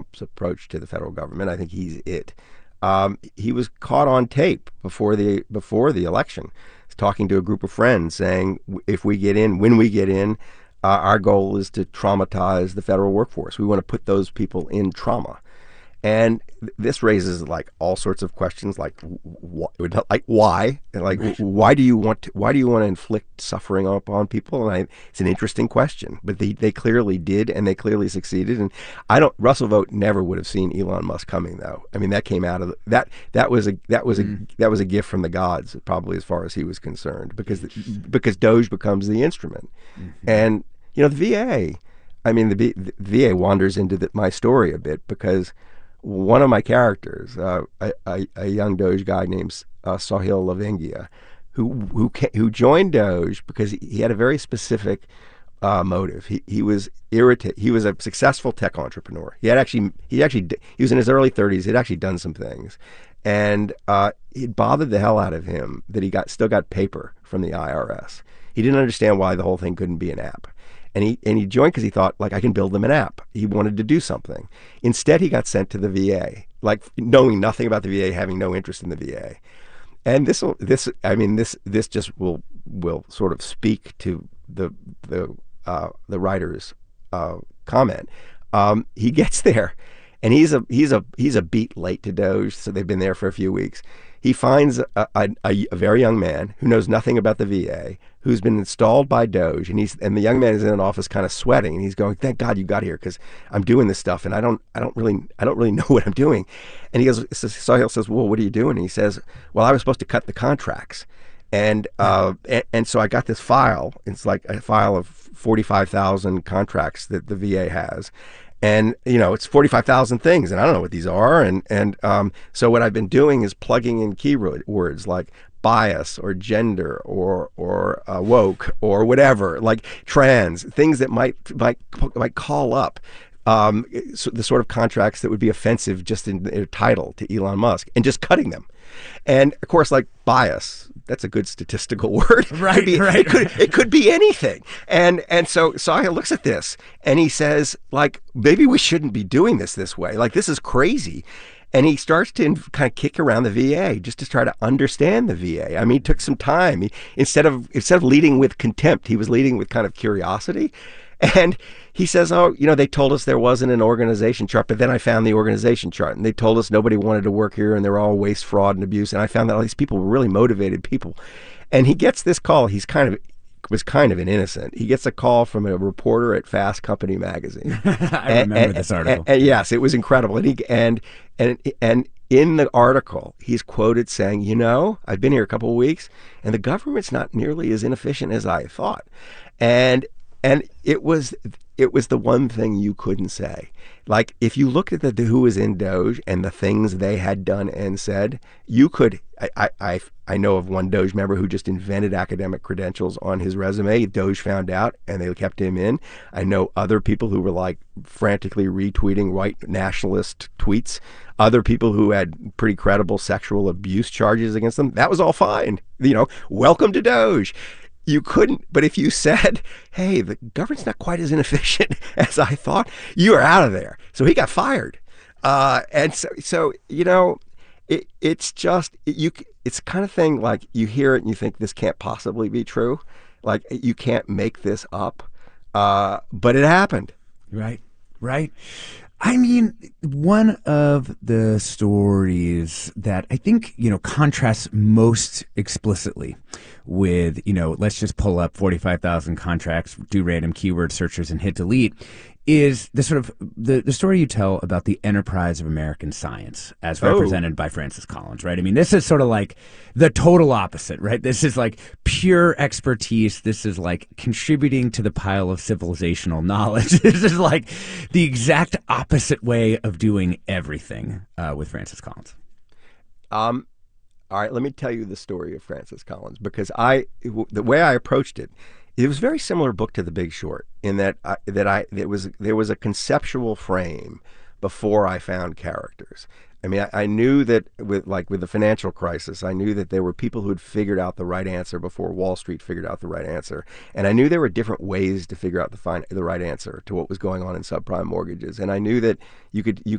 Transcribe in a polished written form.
Trump's approach to the federal government. I think he's it. He was caught on tape before the election, talking to a group of friends, saying, "If we get in, when we get in, our goal is to traumatize the federal workforce. We want to put those people in trauma." And this raises like all sorts of questions, like why, why do you want to inflict suffering upon people? And it's an interesting question, but they clearly did, and they clearly succeeded. And Russell Vought never would have seen Elon Musk coming, though. I mean, that came out of that. That was a gift from the gods, probably, as far as he was concerned, because Doge becomes the instrument. And the VA. I mean, the VA wanders into my story a bit, because one of my characters, a young Doge guy named Sahil Lavingia, who joined Doge because he had a very specific motive. He was irritated. He was a successful tech entrepreneur. He was in his early 30s. He'd actually done some things, and it bothered the hell out of him that he still got paper from the IRS. He didn't understand why the whole thing couldn't be an app. And he joined because he thought, like, I can build them an app. He wanted to do something. Instead, he got sent to the VA, like, knowing nothing about the VA, having no interest in the VA. And this just will sort of speak to the writer's comment. He gets there, and he's a beat late to Doge, so they've been there for a few weeks. He finds a very young man who knows nothing about the VA, who's been installed by Doge, and the young man is in an office kind of sweating, and he's going, "Thank God you got here, because I'm doing this stuff, and I don't really know what I'm doing." And he goes, Sahil says, "Well, what are you doing?" And he says, "Well, I was supposed to cut the contracts, and so I got this file. It's like a file of 45,000 contracts that the VA has." And, it's 45,000 things, and I don't know what these are. And so what I've been doing is plugging in keywords like bias or gender or woke or whatever, like trans, things that might call up the sort of contracts that would be offensive just in their title to Elon Musk, and just cutting them. And of course, like bias, that's a good statistical word. Right, It could be anything. And so Sahil looks at this and he says, like, maybe we shouldn't be doing this way. Like, this is crazy. And he starts to kind of kick around the VA just to try to understand the VA. I mean, he took some time. Instead of leading with contempt, he was leading with kind of curiosity. And he says, "Oh, they told us there wasn't an organization chart, but then I found the organization chart, and they told us nobody wanted to work here, and they were all waste, fraud, and abuse. And I found that all these people were really motivated people." And he gets this call. Was kind of an innocent. He gets a call from a reporter at Fast Company magazine. I remember this article. And yes, it was incredible. And in the article, he's quoted saying, "I've been here a couple of weeks, and the government's not nearly as inefficient as I thought." And it was the one thing you couldn't say. Like, if you looked at who was in Doge and the things they had done and said, you could. I know of one Doge member who just invented academic credentials on his resume. Doge found out, and they kept him in. I know other people who were like frantically retweeting white nationalist tweets. Other people who had pretty credible sexual abuse charges against them. That was all fine. Welcome to Doge. You couldn't, but if you said, "Hey, the government's not quite as inefficient as I thought," you are out of there. So he got fired. And so it's just, it's the kind of thing, like, you hear it and you think this can't possibly be true. Like, you can't make this up. But it happened. Right. I mean, one of the stories that I think, contrasts most explicitly with, let's just pull up 45,000 contracts, do random keyword searches and hit delete, is the sort of the story you tell about the enterprise of American science as represented by Francis Collins, right? I mean, this is sort of like the total opposite, right? This is like pure expertise. This is like contributing to the pile of civilizational knowledge. This is like the exact opposite way of doing everything with Francis Collins. All right, let me tell you the story of Francis Collins, because the way I approached it was a very similar book to The Big Short, in that there was a conceptual frame before I found characters. I mean, I knew that with the financial crisis, I knew that there were people who had figured out the right answer before Wall Street figured out the right answer, and I knew there were different ways to figure out the right answer to what was going on in subprime mortgages, and I knew that you could